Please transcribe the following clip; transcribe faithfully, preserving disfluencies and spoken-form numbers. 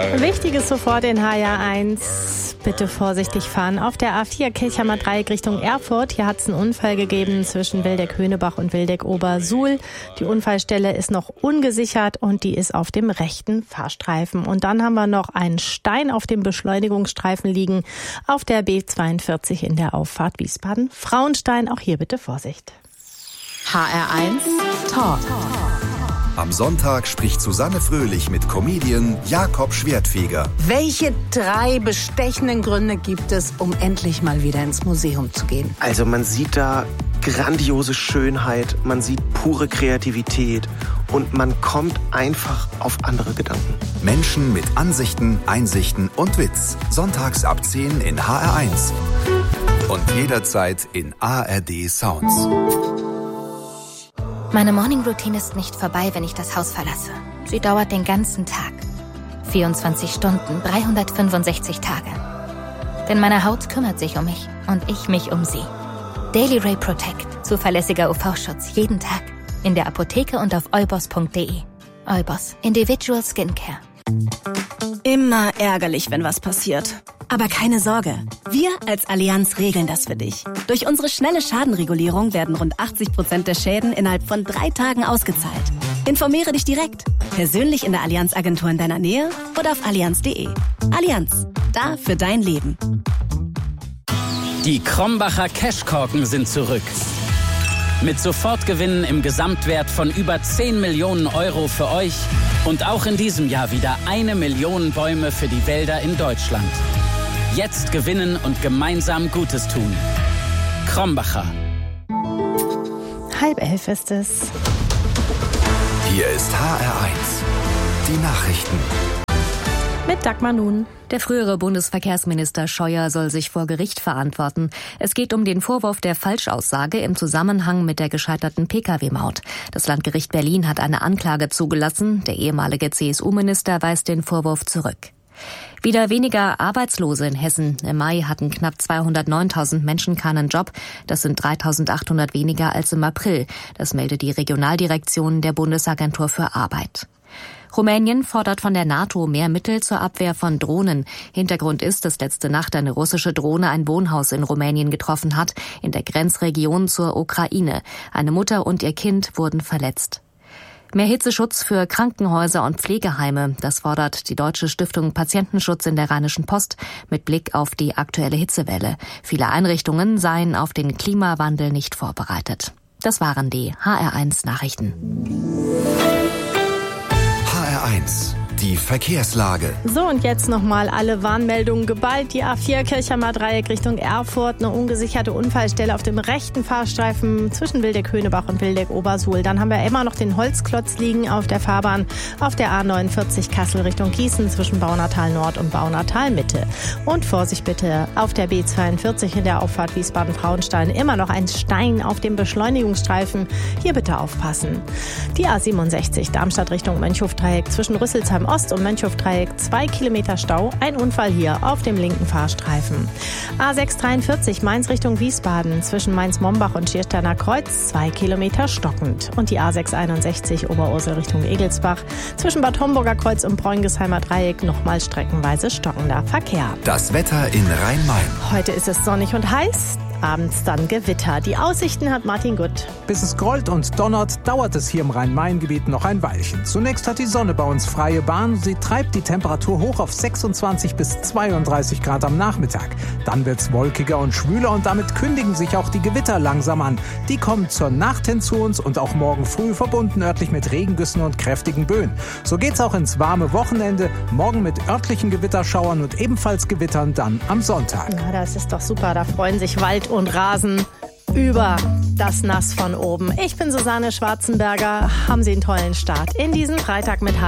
Wichtiges sofort in H R eins. Bitte vorsichtig fahren. Auf der A vier Kirchheimer Dreieck Richtung Erfurt. Hier hat es einen Unfall gegeben zwischen Wildeck-Höhnebach und Wildeck-Obersuhl. Die Unfallstelle ist noch ungesichert und die ist auf dem rechten Fahrstreifen. Und dann haben wir noch einen Stein auf dem Beschleunigungsstreifen liegen auf der B zweiundvierzig in der Auffahrt Wiesbaden. Frauenstein, auch hier bitte Vorsicht. H R eins Talk. Am Sonntag spricht Susanne Fröhlich mit Comedian Jakob Schwertfeger. Welche drei bestechenden Gründe gibt es, um endlich mal wieder ins Museum zu gehen? Also man sieht da grandiose Schönheit, man sieht pure Kreativität und man kommt einfach auf andere Gedanken. Menschen mit Ansichten, Einsichten und Witz. Sonntags ab zehn in H R eins. Und jederzeit in A R D Sounds. Meine Morning-Routine ist nicht vorbei, wenn ich das Haus verlasse. Sie dauert den ganzen Tag. vierundzwanzig Stunden, dreihundertfünfundsechzig Tage. Denn meine Haut kümmert sich um mich und ich mich um sie. Daily Ray Protect. Zuverlässiger U V-Schutz jeden Tag. In der Apotheke und auf eubos punkt de. Eubos. Individual Skincare. Immer ärgerlich, wenn was passiert. Aber keine Sorge, wir als Allianz regeln das für dich. Durch unsere schnelle Schadenregulierung werden rund achtzig Prozent der Schäden innerhalb von drei Tagen ausgezahlt. Informiere dich direkt, persönlich in der Allianz-Agentur in deiner Nähe oder auf allianz punkt de. Allianz, da für dein Leben. Die Krombacher Cashkorken sind zurück. Mit Sofortgewinnen im Gesamtwert von über zehn Millionen Euro für euch und auch in diesem Jahr wieder eine Million Bäume für die Wälder in Deutschland. Jetzt gewinnen und gemeinsam Gutes tun. Krombacher. Halb elf ist es. Hier ist H R eins. Die Nachrichten. Mit Dagmar Nun. Der frühere Bundesverkehrsminister Scheuer soll sich vor Gericht verantworten. Es geht um den Vorwurf der Falschaussage im Zusammenhang mit der gescheiterten Pkw Maut. Das Landgericht Berlin hat eine Anklage zugelassen. Der ehemalige C S U-Minister weist den Vorwurf zurück. Wieder weniger Arbeitslose in Hessen. Im Mai hatten knapp zweihundertneuntausend Menschen keinen Job. Das sind dreitausendachthundert weniger als im April. Das meldet die Regionaldirektion der Bundesagentur für Arbeit. Rumänien fordert von der NATO mehr Mittel zur Abwehr von Drohnen. Hintergrund ist, dass letzte Nacht eine russische Drohne ein Wohnhaus in Rumänien getroffen hat, in der Grenzregion zur Ukraine. Eine Mutter und ihr Kind wurden verletzt. Mehr Hitzeschutz für Krankenhäuser und Pflegeheime, das fordert die Deutsche Stiftung Patientenschutz in der Rheinischen Post mit Blick auf die aktuelle Hitzewelle. Viele Einrichtungen seien auf den Klimawandel nicht vorbereitet. Das waren die H R eins Nachrichten. H R eins. Die Verkehrslage. So, und jetzt nochmal alle Warnmeldungen geballt. Die A vier Kirchheimer Dreieck Richtung Erfurt. Eine ungesicherte Unfallstelle auf dem rechten Fahrstreifen zwischen Wildeck-Höhnebach und Wildeck-Obersuhl. Dann haben wir immer noch den Holzklotz liegen auf der Fahrbahn auf der A neunundvierzig Kassel Richtung Gießen zwischen Baunatal Nord und Baunatal Mitte. Und Vorsicht bitte auf der B zweiundvierzig in der Auffahrt Wiesbaden-Frauenstein. Immer noch ein Stein auf dem Beschleunigungsstreifen. Hier bitte aufpassen. Die A siebenundsechzig Darmstadt Richtung Mönchhof-Dreieck zwischen Rüsselsheim Ost und Mönchhof-Dreieck, zwei Kilometer Stau, ein Unfall hier auf dem linken Fahrstreifen. A sechshundertdreiundvierzig Mainz Richtung Wiesbaden, zwischen Mainz-Mombach und Schiersteiner Kreuz, zwei Kilometer stockend. Und die A sechshunderteinundsechzig Oberursel Richtung Egelsbach, zwischen Bad Homburger Kreuz und Bräungesheimer Dreieck, nochmal streckenweise stockender Verkehr. Das Wetter in Rhein-Main. Heute ist es sonnig und heiß. Abends dann Gewitter. Die Aussichten hat Martin Gutt. Bis es grollt und donnert, dauert es hier im Rhein-Main-Gebiet noch ein Weilchen. Zunächst hat die Sonne bei uns freie Bahn. Sie treibt die Temperatur hoch auf sechsundzwanzig bis zweiunddreißig Grad am Nachmittag. Dann wird's wolkiger und schwüler und damit kündigen sich auch die Gewitter langsam an. Die kommen zur Nacht hin zu uns und auch morgen früh verbunden örtlich mit Regengüssen und kräftigen Böen. So geht's auch ins warme Wochenende. Morgen mit örtlichen Gewitterschauern und ebenfalls Gewittern dann am Sonntag. Na, das ist doch super. Da freuen sich Wald und Rasen über das Nass von oben. Ich bin Susanne Schwarzenberger. Haben Sie einen tollen Start in diesen Freitag mit H